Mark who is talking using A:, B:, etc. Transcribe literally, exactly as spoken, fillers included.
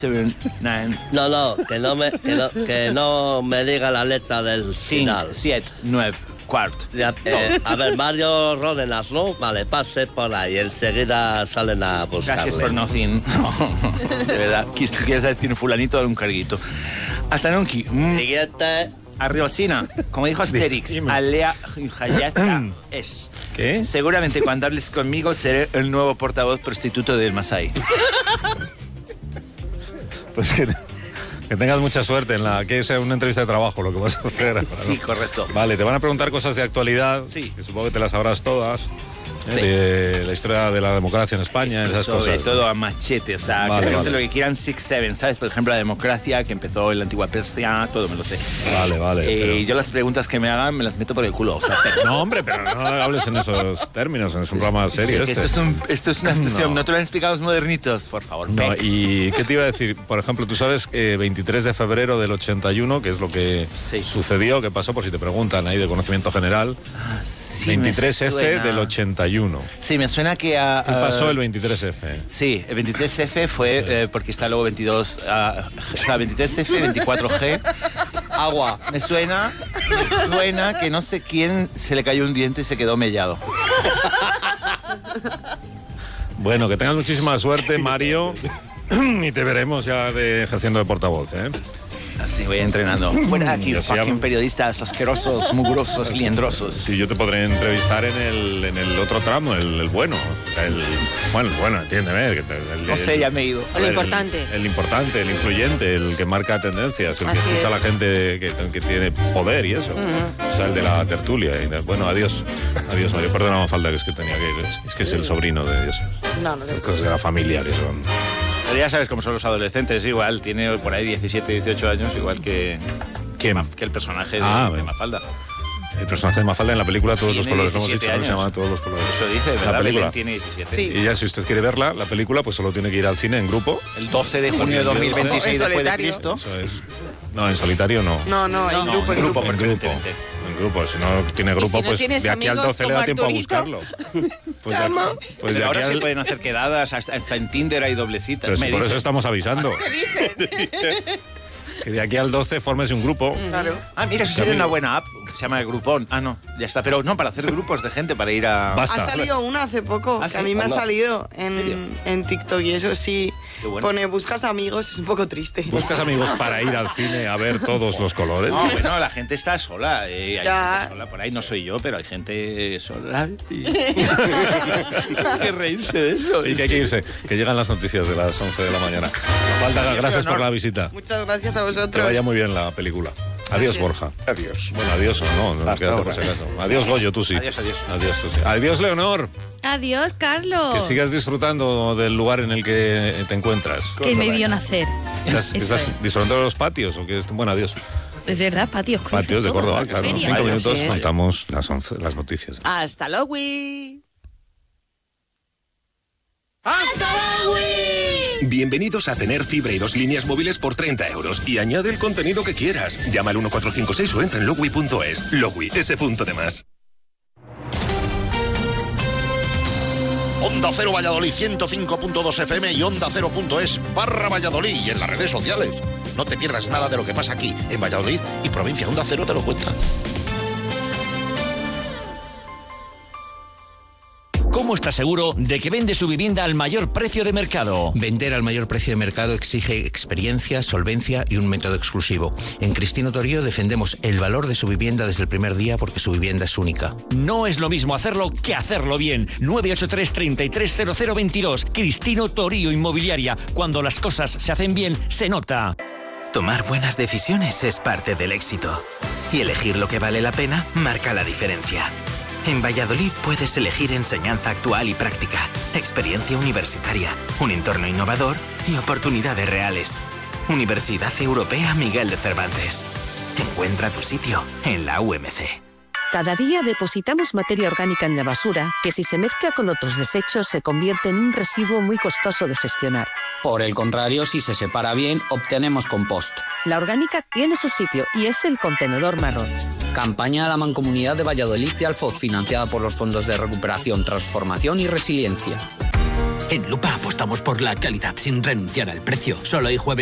A: No, no, que no me, que no, que no me diga la letra del final.
B: siete, nueve, cuarto.
A: Ya, eh, a ver, Mario Ródenas, ¿no? Vale, pase por ahí. Enseguida salen a buscarle.
B: Gracias por nothing. De verdad. Quieres decir un fulanito de un carguito. Hasta nunca. Mm.
A: Siguiente.
B: Arriba, Sina. Como dijo Asterix, Alea Hayata es.
C: ¿Qué?
B: Seguramente cuando hables conmigo seré el nuevo portavoz prostituto del Masai.
C: Pues que, que tengas mucha suerte en la que sea una entrevista de trabajo lo que vas a hacer ahora, ¿no?
B: Sí, correcto.
C: Vale, te van a preguntar cosas de actualidad,
B: sí,
C: que supongo que te las sabrás todas, ¿eh?
B: Sí.
C: De la historia de la democracia en España, esas
B: Sobre
C: cosas.
B: todo a machete, o sea,
C: Vale,
B: que pregunten
C: vale.
B: lo que quieran, six, seven, ¿sabes? Por ejemplo, la democracia, que empezó en la antigua Persia, todo me lo sé.
C: Vale, vale.
B: Eh,
C: pero-
B: Y yo las preguntas que me hagan me las meto por el culo, o sea, pero...
C: No, hombre, pero no hables en esos términos, es un programa serio
B: Que
C: este.
B: esto, es un, esto es una expresión,
C: No.
B: no, te lo han explicado los modernitos, por favor.
C: No,
B: Peck.
C: ¿y qué te iba a decir? Por ejemplo, tú sabes que veintitrés de febrero del ochenta y uno, que es lo que
B: Sí.
C: sucedió, que pasó, por si te preguntan ahí de conocimiento general,
B: Sí, me
C: veintitrés F
B: suena.
C: del ochenta y uno.
B: Sí, me suena que... a-
C: ¿Qué
B: a-
C: pasó el veintitrés F?
B: Sí, el veintitrés F fue eh, porque está luego veintidós, ah, o sea, veintitrés F, veinticuatro G, agua. Me suena, me suena que no sé quién se le cayó un diente y se quedó mellado.
C: Bueno, que tengas muchísima suerte, Mario, y te veremos ya de, ejerciendo de portavoz, ¿eh?
B: Así voy entrenando. Fuera de aquí,
C: Y así
B: fucking
C: hablo.
B: periodistas asquerosos, mugrosos, liendrosos.
C: Sí, yo te podré entrevistar en el, en el otro tramo, el, el bueno. El, bueno, el bueno, entiéndeme. que te- El,
B: No sé,
C: el-
B: ya me he ido.
C: a
D: El
C: ver,
D: importante.
C: El, el importante, el influyente, el que marca tendencias, el que
D: Así
C: escucha
D: es.
C: a la gente que, que tiene poder y eso. O sea, el de la tertulia. Y de- bueno, adiós. Adiós, Mario. Perdona, falta que es que tenía que... Es que es el sobrino de eso.
D: No, no te
C: Cosas de la familia que son...
B: Pero ya sabes cómo son los adolescentes, igual. Tiene por ahí diecisiete, dieciocho años, igual que,
C: ¿Quién?
B: que el personaje de,
C: Ah,
B: de
C: bueno.
B: Mafalda.
C: El personaje de Mafalda en la película Todos los
B: Tiene
C: colores, lo hemos
B: diecisiete
C: dicho, ¿no? Se
B: años.
C: llama Todos los colores.
B: Eso dice,
C: La
B: ¿verdad?
C: película.
B: Belén tiene diecisiete.
D: Sí.
C: Y ya, si usted quiere verla, la película, pues solo tiene que ir al cine en grupo.
B: El doce de junio de dos mil veintiséis
D: En
B: después de
D: solitario.
B: Cristo.
C: Eso es. No, en solitario no.
D: No, no, en
B: No,
D: grupo,
B: en
D: en
B: grupo,
D: grupo.
C: En grupo.
B: preferentemente.
C: En grupo. Si no tiene grupo,
D: si no
C: pues
D: tienes
C: de aquí al
D: amigos
C: doce le da
D: como
C: tiempo a
D: Arturito.
C: buscarlo. Pues de,
D: ¿Cómo?
C: pues
B: Pero
C: de aquí
B: ahora
C: al...
B: se pueden hacer quedadas, hasta, hasta en Tinder hay doblecitas.
C: Pero si
B: me
C: por eso
B: dicen.
C: estamos avisando. Que de aquí al doce fórmese un grupo.
D: Claro.
B: Ah, mira, eso sería una buena app que se llama Groupon. Ah, no, ya está. Pero no, para hacer grupos de gente, para ir a...
C: Basta.
D: Ha salido una hace poco,
B: ¿Ah,
D: que
B: sí?
D: a mí me ha
B: Anda.
D: salido
B: ¿En serio?
D: en, en TikTok y eso sí.
B: Qué bueno.
D: Pone buscas amigos, es un poco triste.
C: ¿Buscas amigos para ir al cine a ver todos los colores?
B: No, bueno, la gente está sola. eh, hay
D: Ya.
B: gente sola por ahí, no soy yo, pero hay gente sola. Y... hay que reírse de eso.
C: Y que hay que irse, que llegan las noticias de las once de la mañana. Falta, gracias por la visita.
D: Muchas gracias a
C: Que
D: vosotros.
C: vaya muy bien la película. Adiós,
D: Gracias.
C: Borja.
A: Adiós.
C: Bueno, adiós o no, no
B: Hasta
C: quédate por
B: ahora.
C: si acaso. Adiós, Goyo, tú sí.
B: Adiós, adiós.
C: Adiós, tú sí. Adiós, Leonor.
E: Adiós, Carlos.
C: Que sigas disfrutando del lugar en el que te encuentras.
E: Que me vio nacer.
C: ¿Estás,
E: Eso
C: estás
E: es.
C: disfrutando de los patios o qué? Bueno, adiós.
E: Es verdad, patios. cruce
C: Patios de
E: todo,
C: Córdoba,
E: la
C: claro.
E: feria.
C: Cinco minutos
D: sí es.
C: contamos las once, las noticias.
D: Hasta luego.
F: Bienvenidos a tener fibra y dos líneas móviles por treinta euros y añade el contenido que quieras. Llama al uno cuatro cinco seis o entra en logwi punto es. Logwi, ese punto de más.
G: Onda Cero Valladolid ciento cinco punto dos F M y Onda Cero punto es barra Valladolid y en las redes sociales. No te pierdas nada de lo que pasa aquí en Valladolid y provincia. Onda Cero te lo cuenta.
H: ¿Cómo está seguro de que vende su vivienda al mayor precio de mercado?
I: Vender al mayor precio de mercado exige experiencia, solvencia y un método exclusivo. En Cristino Torío defendemos el valor de su vivienda desde el primer día porque su vivienda es única.
H: No es lo mismo hacerlo que hacerlo bien. nueve ocho tres, treinta y tres, cero cero veintidós. Cristino Torío Inmobiliaria. Cuando las cosas se hacen bien, se nota.
J: Tomar buenas decisiones es parte del éxito. Y elegir lo que vale la pena marca la diferencia. En Valladolid puedes elegir enseñanza actual y práctica, experiencia universitaria, un entorno innovador y oportunidades reales. Universidad Europea Miguel de Cervantes. Encuentra tu sitio en la U M C.
K: Cada día depositamos materia orgánica en la basura que si se mezcla con otros desechos se convierte en un residuo muy costoso de gestionar.
L: Por el contrario, si se separa bien, obtenemos compost.
K: La orgánica tiene su sitio y es el contenedor marrón.
L: Campaña de la Mancomunidad de Valladolid y Alfoz, financiada por los Fondos de Recuperación, Transformación y Resiliencia.
M: En Lupa apostamos por la calidad sin renunciar al precio. Solo hay jueves